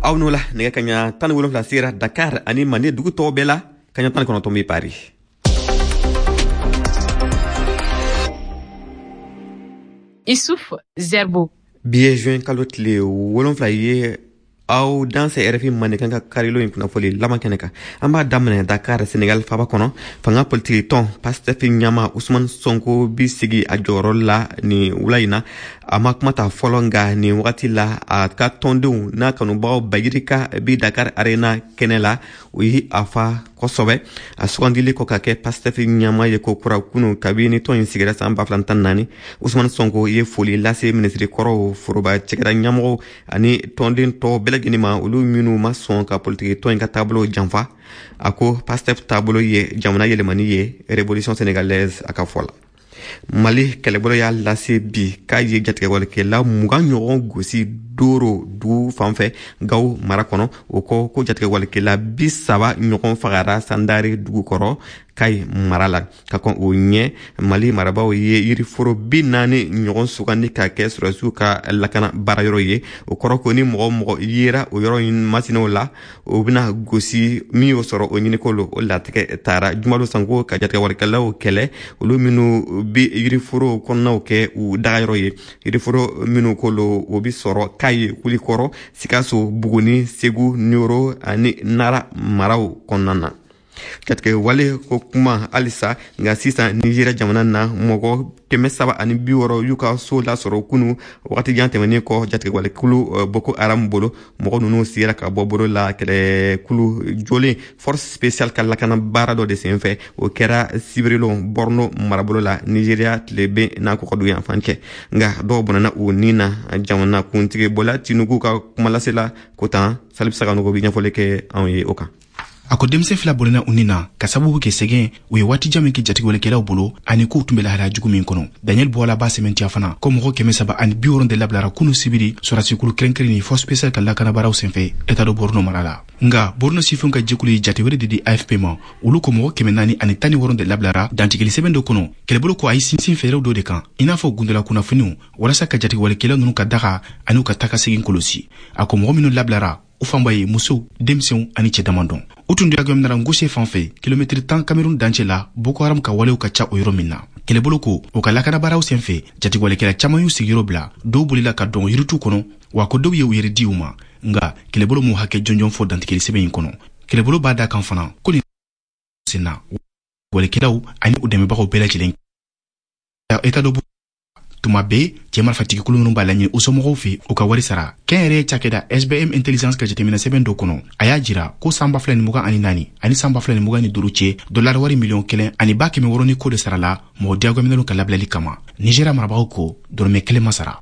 awnola nega kanya tan wolon la sira Dakar ani mane dugu to bela kanya tan kono to mi Paris. Issouf Zerbo. Biye juin kalot le wolon flaye aw dans RFI mane kan ka karilo impuna foli lama keneka amba damne Dakar Senegal faba kono fanga politique ton Pastef nyama Ousmane Sonko bisigi ajoro la ni ulaina ama kumata folonga ni wakati la ka tondu na kanu bawo bagirika bi Dakar Arena kenela wi afa kosobe aswandili ko kake Pastef nyama ye ko kura kunu kabini to insigira samba flantan nani Ousmane Sonko ye foli la se ministre koro furuba chekera nyamo ani tondin to gini ma ulu minu ma son ka politique to inga tableau janfa ako Pastef tableau ye jamana yele mani ye révolution sénégalaise aka fola Mali kelebolo ya lase bi ka ye jatke wala ke la mugan nyoron gosi doro du fanfe gaw marakono oko ko jatke wala ke la bisaba nyoron fagara sandari du koro kai marala ka kon o nye Mali maraba o ye yiri foro binani nyoron sugandi ka ke surasu ka lakana barayoro ye o koro ko ni mo yira o yoro masino la o bina gosi mi o soro o nyine kolo o latike tara jumalo sango ka jatke wala ke la o kele o lu minu bi yiri foro konna o ke u dagayoro ye yiri foro minu kolo o bi soro kai kuli koro sikaso buguni segu nyoro ani nara marau konnana katke wale ko kuma alisa nga sisa Nigeria jamana na mogo keme saba ani biworo yuka so la soro kunu wakati jante mani ko jatke wale kulu Boko Haram bolo mogo nunu sira ka boboro la kele kulu joli force spéciale kala kana barado de senfe o kera sibrilo borno marabolo la Nigeria tlebe na ko kodu yan fanke nga do bonana u nina jamana kuntige bola tinugu ka kuma lasela kota salib saka no go binya fole ke anye oka ako demse fila bolena unina kasabu ke segen we wati jame ki jati wala kela bolo ani ko tumbela hala jugu min kono Daniel Bola ba sementi afana ko mo ke mesaba ani biworon de lablara kunu sibiri sorati kulu krenkrini force spéciale kala kana baraw senfe eta do borno marala nga borno sifun ka jikuli jati wede di AFP ma ulu ko mo ke menani ani tani woron de lablara dantikeli sebendo kono kele bolo ko ay sin fere do de kan ina fo gundela kuna finu wala saka jati wala kela nunu ka daga anu ka taka sigin kolosi ako mo minu lablara ufambaye muso demsew ani chedamandon utundu ya gomnara ngushe fanfe kilometri 10 Cameroun danchela Boko Haram ka wale ukacha oyoro minna kele boloko ukalakana barau senfe jati wale kela chamayu sigiro bla do bulila ka don yiritu kono wako do ye uyeri diuma nga kele bolo mu hake jonjon fo dantikeli sebe kono kele bolo bada kan fana koni sina wale kela ani udeme bako bela jilen eta do tuma be jemar fatiki kulunun balani usomo fi ukawari sara kenre chakeda SBM intelligence ka jetemina sebendo kono aya jira ko samba flani muga ani nani ani samba flani muga ni duruche dollar wari million kelen ani baki me woroni ko de sara la mo diago minelo kala blali kama Nigeria maraba ko dorme kele masara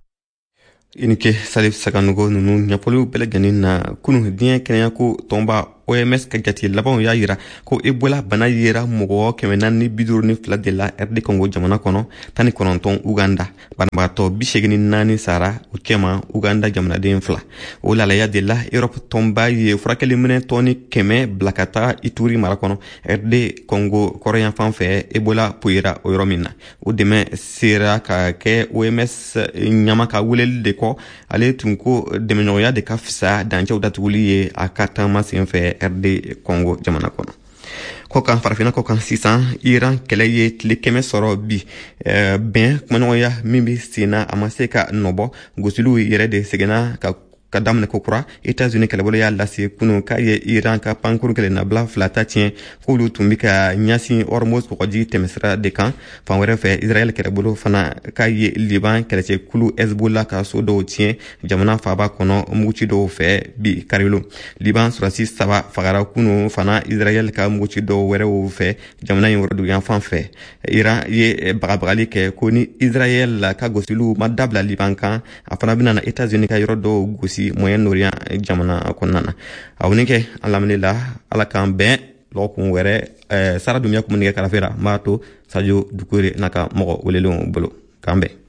inike salif sakanugo nunu nyapolu belegani na kunu dien kenya ko tomba OMS ka jati labon ya yira ko Ebola bana yira mogo kemenani biduru ni fla de la RD Congo jamana kono tani kononton Uganda banbato bishegini nani sara ukema Uganda jamana de fla o la ya de la Europe tomba ye frakeli mene toni keme blakata Ituri marakono RD Congo korean fanfe Ebola puira o romina o deme sera ka ke OMS nyama ka wulel de ko ale tunko demenoya de kafsa danje udatuli akata masenfe RD Congo jamana kono koka farafina koka 600 Iran keleye tlikeme soro bi ben kumanoya mimbi sina amaseka nobo gosilu yere de segena ka damne kokura États-Unis kala bolo ya lasi kunu ka ye Iran ka pankuru kele na bla flata tien ko lu tumbika nyasi Hormuz ko ji temesra de kan fan were fe Israël kala bolo fana ka ye Liban kala che kulu Hezbollah ka so do tien jamana fa ba kono muchi do fe bi karilo Liban surasi saba fagara kunu fana Israël ka muchi do were o fe jamana yoro du yan fan fe Iran ye bagabagali ke koni Israël ka gosilu madabla Liban kan afana binana États-Unis ka yoro do gosi Moyen-Orient jamana konnana awnike alhamdulillah ala kan be lokun were sara dunya ko mun kala fera mato sadio dukure naka mo wolelo bolo kambe